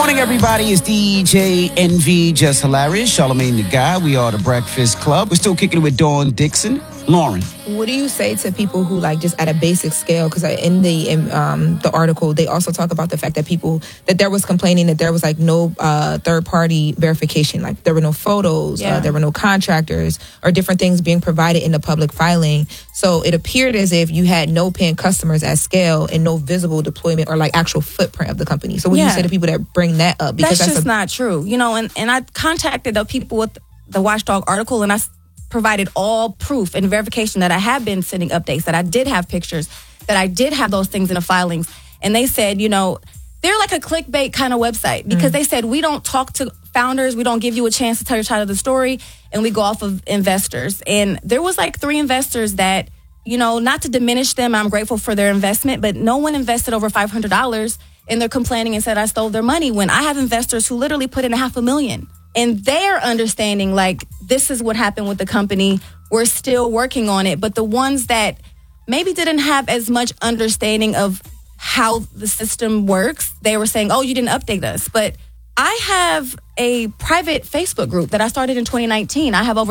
morning, everybody. It's DJ NV, Just Hilarious, Charlamagne the Guy. We are the Breakfast Club. We're still kicking it with Dawn Dixon. Lauren. What do you say to people who like just at a basic scale? Because in the article, they also talk about the fact that there was complaining that there was like no third party verification, like there were no photos, there were no contractors or different things being provided in the public filing. So it appeared as if you had no paying customers at scale and no visible deployment or like actual footprint of the company. So what do you say to people that bring that up? Because that's just not true. You know, and I contacted the people with the Watchdog article, and I provided all proof and verification that I have been sending updates, that I did have pictures, that I did have those things in the filings. And they said, you know, they're like a clickbait kind of website because they said, we don't talk to founders, we don't give you a chance to tell your side of the story, and we go off of investors. And there was like 3 investors that, you know, not to diminish them, I'm grateful for their investment, but no one invested over $500, and they're complaining and said I stole their money when I have investors who literally put in $500,000. And they're understanding, like, this is what happened with the company. We're still working on it. But the ones that maybe didn't have as much understanding of how the system works, they were saying, oh, you didn't update us. But I have a private Facebook group that I started in 2019. I have over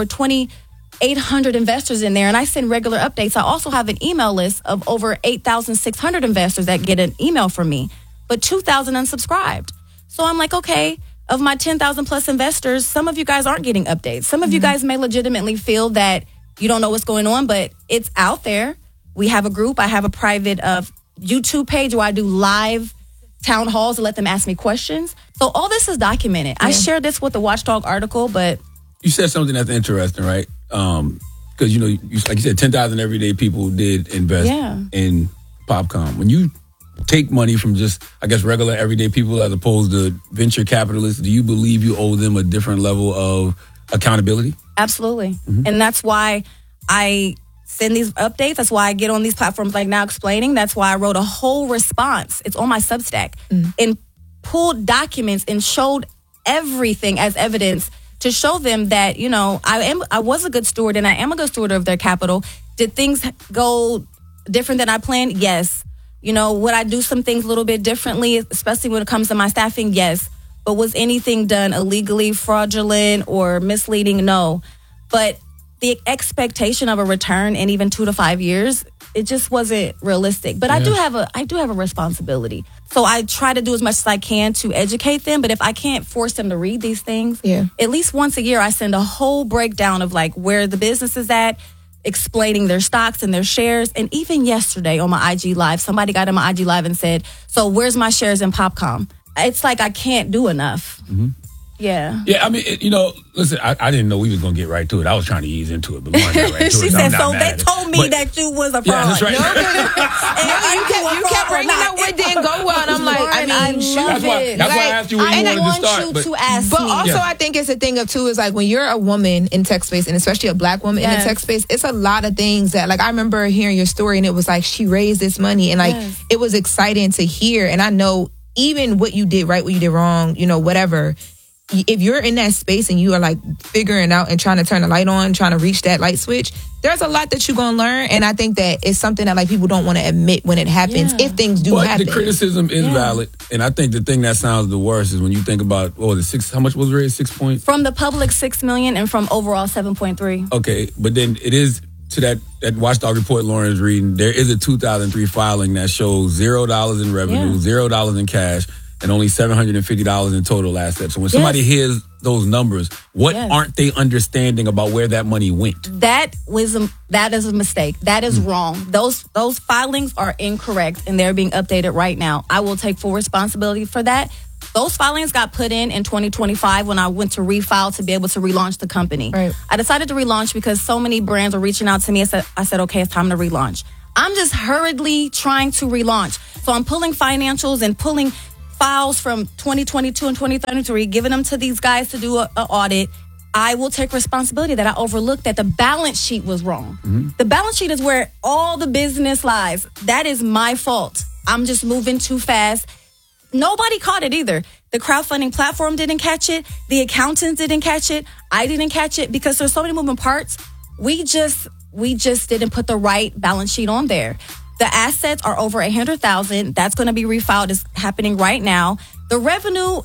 2,800 investors in there, and I send regular updates. I also have an email list of over 8,600 investors that get an email from me, but 2,000 unsubscribed. So I'm like, okay, of my 10,000 plus investors, some of you guys aren't getting updates. Some of you guys may legitimately feel that you don't know what's going on, but it's out there. We have a group. I have a private YouTube page where I do live town halls to let them ask me questions. So all this is documented. I shared this with the Watchdog article, but... You said something that's interesting, right? Because, you know, like you said, 10,000 everyday people did invest in Popcom. When you take money from just, I guess, regular everyday people as opposed to venture capitalists, do you believe you owe them a different level of accountability? Absolutely. And that's why I send these updates. That's why I get on these platforms like Now Explaining. That's why I wrote a whole response. It's on my Substack and pulled documents and showed everything as evidence to show them that, you know, I was a good steward and I am a good steward of their capital. Did things go different than I planned? Yes. You know, would I do some things a little bit differently, especially when it comes to my staffing? Yes. But was anything done illegally, fraudulent, or misleading? No. But the expectation of a return in even 2 to 5 years, it just wasn't realistic. But I do have a responsibility. So I try to do as much as I can to educate them. But if I can't force them to read these things, at least once a year, I send a whole breakdown of like where the business is at, explaining their stocks and their shares. And even yesterday on my IG Live, somebody got on my IG Live and said, so where's my shares in Popcom? It's like I can't do enough. Yeah. Yeah, I mean, you know, listen, I didn't know we was going to get right to it. I was trying to ease into it, but Lauren got right to she it. said, so they told me that you was a fraud. Yeah, that's right. You kept bringing up what didn't go well, and I'm like, I love it. That's why I asked you where you wanted to start. To ask but me. also, I think it's a thing of, too, is like when you're a woman in tech space, and especially a black woman in the tech space, it's a lot of things that, like, I remember hearing your story, and it was like, she raised this money, and like, it was exciting to hear, and I know even what you did right, what you did wrong, you know, whatever, if you're in that space and you are like figuring out and trying to turn the light on, trying to reach that light switch, there's a lot that you're going to learn. And I think that it's something that like people don't want to admit when it happens, if things do happen. The criticism is valid. And I think the thing that sounds the worst is when you think about, how much was raised? 6 points? From the public, 6 million, and from overall 7.3. Okay. But then it is to that Watchdog report Lauren is reading, there is a 2003 filing that shows $0 in revenue, $0 in cash, and only $750 in total assets. So when somebody hears those numbers, what aren't they understanding about where that money went? That is a mistake. That is wrong. Those filings are incorrect, and they're being updated right now. I will take full responsibility for that. Those filings got put in 2025 when I went to refile to be able to relaunch the company. Right. I decided to relaunch because so many brands were reaching out to me. I said, okay, it's time to relaunch. I'm just hurriedly trying to relaunch. So I'm pulling financials and pulling files from 2022 and 2023, giving them to these guys to do an audit. I will take responsibility that I overlooked that the balance sheet was wrong. The balance sheet is where all the business lies. That is my fault. I'm just moving too fast. Nobody caught it either. The crowdfunding platform didn't catch it. The accountants didn't catch it. I didn't catch it because there's so many moving parts. We just didn't put the right balance sheet on there. The assets are over $100,000. That's going to be refiled. It's happening right now. The revenue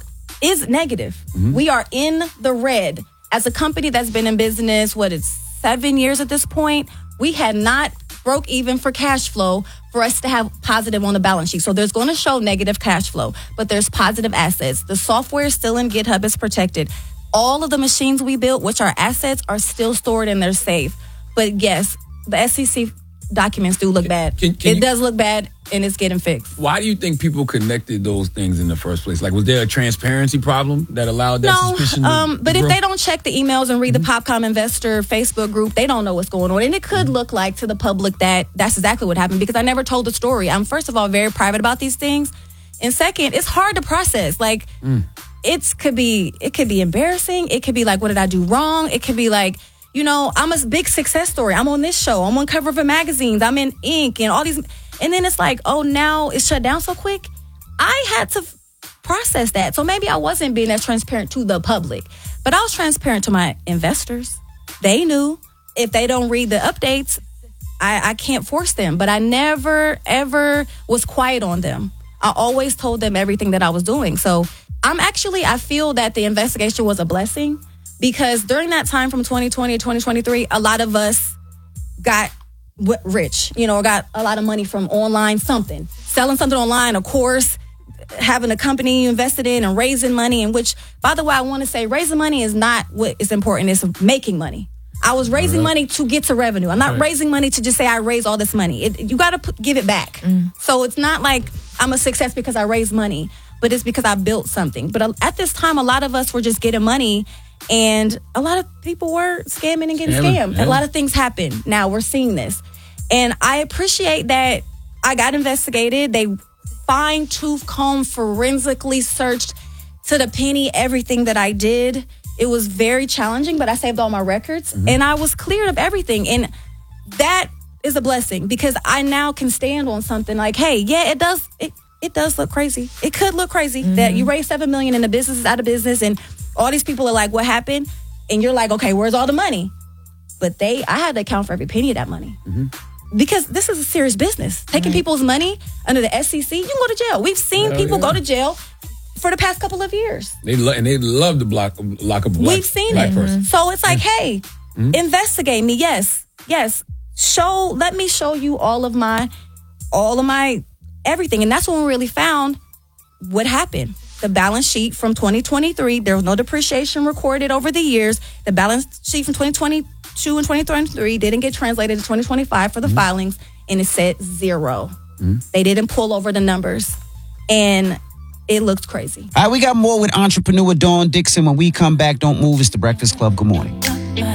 is negative. We are in the red. As a company that's been in business, 7 years at this point, we had not broke even for cash flow for us to have positive on the balance sheet. So there's going to show negative cash flow, but there's positive assets. The software is still in GitHub, is protected. All of the machines we built, which are assets, are still stored in their safe. But yes, the SEC documents do look bad. It does look bad, and it's getting fixed. Why do you think people connected those things in the first place? Like, was there a transparency problem that allowed that suspicion to but grow? if they don't check the emails and read the Popcom Investor Facebook group, they don't know what's going on. And it could look like to the public that that's exactly what happened, because I never told the story. I'm, first of all, very private about these things. And second, it's hard to process. Like, it could be embarrassing. It could be like, what did I do wrong? It could be like, you know, I'm a big success story. I'm on this show. I'm on cover of magazines. I'm in Inc. and all these. And then it's like, oh, now it's shut down so quick. I had to process that. So maybe I wasn't being as transparent to the public, but I was transparent to my investors. They knew. If they don't read the updates, I can't force them. But I never, ever was quiet on them. I always told them everything that I was doing. So I feel that the investigation was a blessing, because during that time from 2020 to 2023, a lot of us got rich, you know, got a lot of money from online selling something online, a course, having a company you invested in and raising money, in which, by the way, I want to say raising money is not what is important. It's making money. I was raising money to get to revenue. I'm not raising money to just say I raised all this money. You got to give it back. So it's not like I'm a success because I raised money, but it's because I built something. But at this time, a lot of us were just getting money, and a lot of people were scamming and getting scammed. A lot of things happened. Now we're seeing this. And I appreciate that I got investigated. They fine-tooth comb, forensically searched to the penny everything that I did. It was very challenging, but I saved all my records, and I was cleared of everything. And that is a blessing, because I now can stand on something like, hey, yeah, it does look crazy. It could look crazy that you raised $7 million and the business is out of business, and all these people are like, what happened? And you're like, okay, where's all the money? But I had to account for every penny of that money. Because this is a serious business. Taking people's money under the SEC, you can go to jail. We've seen people go to jail for the past couple of years. They love to lock up a black We've seen it. person. So it's like, hey, investigate me. Yes. Let me show you all of my everything. And that's when we really found what happened. The balance sheet from 2023, there was no depreciation recorded over the years. The balance sheet from 2022 and 2023 didn't get translated to 2025 for the filings, and it said 0. They didn't pull over the numbers, and it looked crazy. All right, we got more with entrepreneur Dawn Dixon. When we come back, don't move. It's The Breakfast Club. Good morning.